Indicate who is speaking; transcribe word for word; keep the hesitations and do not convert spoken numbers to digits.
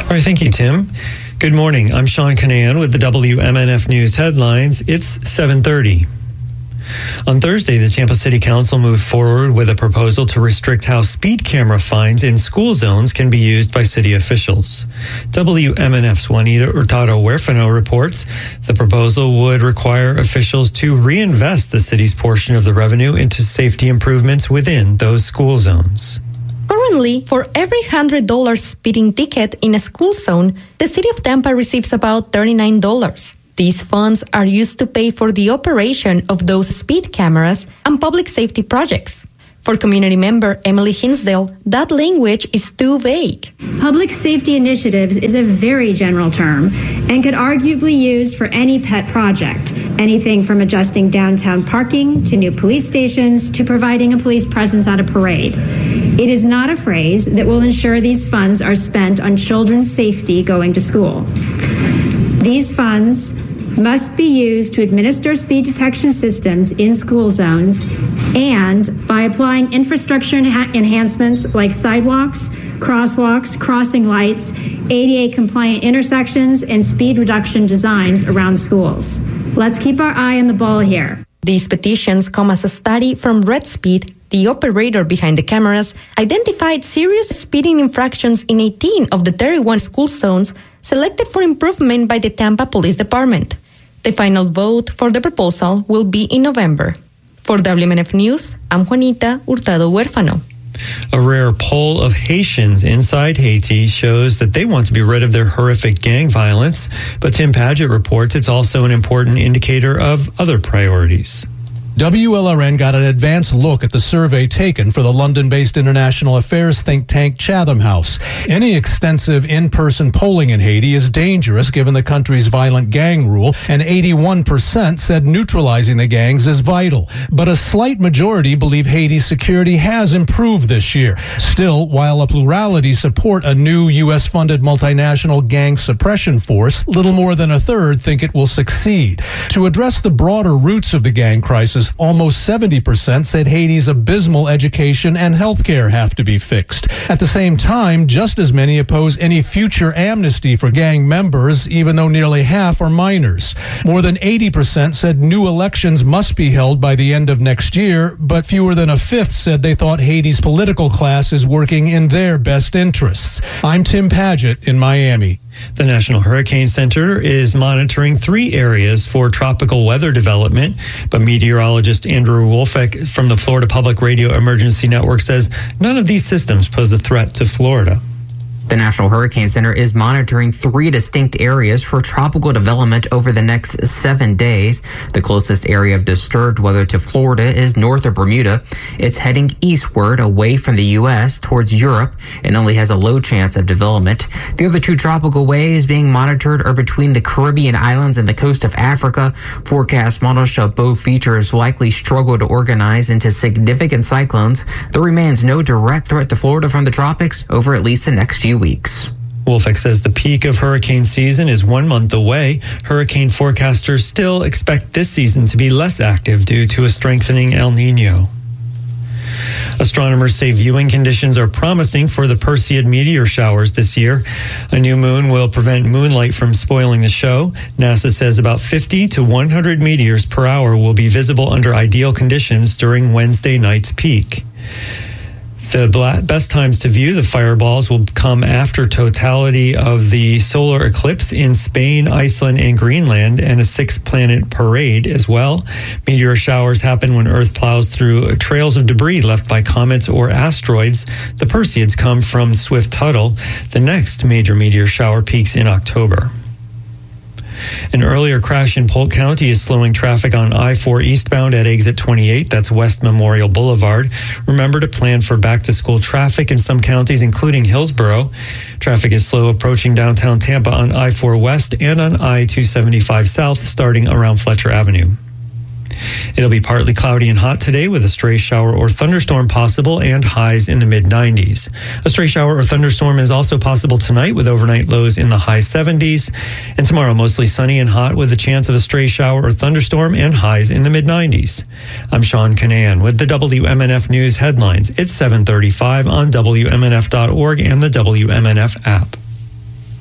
Speaker 1: All right, thank you, Tim. Good morning. I'm Sean Canahan with the W M N F News headlines. It's seven thirty. On Thursday, the Tampa City Council moved forward with a proposal to restrict how speed camera fines in school zones can be used by city officials. W M N F's Juanita Hurtado-Huerfano reports the proposal would require officials to reinvest the city's portion of the revenue into safety improvements within those school zones.
Speaker 2: Currently, for every one hundred dollars speeding ticket in a school zone, the City of Tampa receives about thirty-nine dollars. These funds are used to pay for the operation of those speed cameras and public safety projects. For community member Emily Hinsdale, that language is too vague.
Speaker 3: Public safety initiatives is a very general term and could arguably use for any pet project, anything from adjusting downtown parking to new police stations to providing a police presence at a parade. It is not a phrase that will ensure these funds are spent on children's safety going to school. These funds must be used to administer speed detection systems in school zones and by applying infrastructure enha- enhancements like sidewalks, crosswalks, crossing lights, A D A-compliant intersections, and speed reduction designs around schools. Let's keep our eye on the ball here.
Speaker 2: These petitions come as a study from Red Speed. The operator behind the cameras identified serious speeding infractions in eighteen of the thirty-one school zones selected for improvement by the Tampa Police Department. The final vote for the proposal will be in November. For W M N F News, I'm Juanita Hurtado-Huerfano.
Speaker 1: A rare poll of Haitians inside Haiti shows that they want to be rid of their horrific gang violence, but Tim Padgett reports it's also an important indicator of other priorities.
Speaker 4: W L R N got an advance look at the survey taken for the London-based international affairs think tank Chatham House. Any extensive in-person polling in Haiti is dangerous given the country's violent gang rule, and eighty-one percent said neutralizing the gangs is vital. But a slight majority believe Haiti's security has improved this year. Still, while a plurality support a new U S-funded multinational gang suppression force, little more than a third think it will succeed. To address the broader roots of the gang crisis, almost seventy percent said Haiti's abysmal education and health care have to be fixed. At the same time, just as many oppose any future amnesty for gang members, even though nearly half are minors. More than eighty percent said new elections must be held by the end of next year, but fewer than a fifth said they thought Haiti's political class is working in their best interests. I'm Tim Padgett in Miami.
Speaker 1: The National Hurricane Center is monitoring three areas for tropical weather development, but meteorologist Andrew Wolfeck from the Florida Public Radio Emergency Network says none of these systems pose a threat to Florida.
Speaker 5: The National Hurricane Center is monitoring three distinct areas for tropical development over the next seven days. The closest area of disturbed weather to Florida is north of Bermuda. It's heading eastward away from the U S towards Europe and only has a low chance of development. The other two tropical waves being monitored are between the Caribbean islands and the coast of Africa. Forecast models show both features likely struggle to organize into significant cyclones. There remains no direct threat to Florida from the tropics over at least the next few weeks.
Speaker 1: Wolfeck says the peak of hurricane season is one month away. Hurricane forecasters still expect this season to be less active due to a strengthening El Nino. Astronomers say viewing conditions are promising for the Perseid meteor showers this year. A new moon will prevent moonlight from spoiling the show. NASA says about fifty to one hundred meteors per hour will be visible under ideal conditions during Wednesday night's peak. The best times to view the fireballs will come after totality of the solar eclipse in Spain, Iceland, and Greenland, and a six-planet parade as well. Meteor showers happen when Earth plows through trails of debris left by comets or asteroids. The Perseids come from Swift-Tuttle. The next major meteor shower peaks in October. An earlier crash in Polk County is slowing traffic on I four eastbound at exit twenty-eight. That's West Memorial Boulevard. Remember to plan for back-to-school traffic in some counties, including Hillsborough. Traffic is slow approaching downtown Tampa on I four West and on I two seventy-five South, starting around Fletcher Avenue. It'll be partly cloudy and hot today with a stray shower or thunderstorm possible and highs in the mid nineties. A stray shower or thunderstorm is also possible tonight with overnight lows in the high seventies. And tomorrow mostly sunny and hot with a chance of a stray shower or thunderstorm and highs in the mid nineties. I'm Sean Canahan with the W M N F News headlines. It's seven thirty-five on W M N F dot org and the W M N F app.